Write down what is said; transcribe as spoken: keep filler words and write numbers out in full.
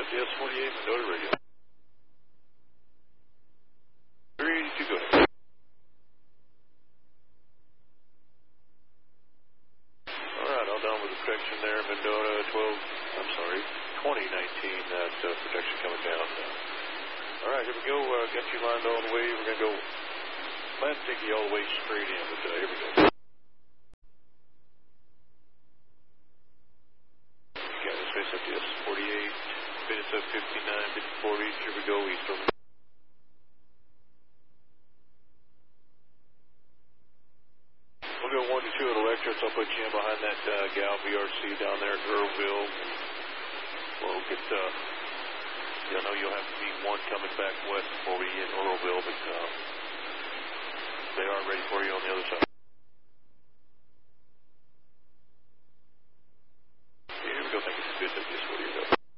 F D S forty-eight, Mendota Radio. three eighty-two, go ahead. Alright, all done with the protection there, Mendota, twelve, I'm sorry, twenty nineteen, that uh, protection coming down. Uh, Alright, here we go, uh, got you lined all the way, we're going to go, plan to take you all the way straight in, but uh, here we go. Got this face F D S forty-eight, minutes up fifty-nine, fifty-four east, here we go, east over. We'll go one to two at Electrics. I'll put you in behind that uh, gal V R C down there at Earlville. We'll get, uh, I know you'll have to be one coming back west before we hit Earlville, but uh, they are ready for you on the other side. Here we go. Thank you for this.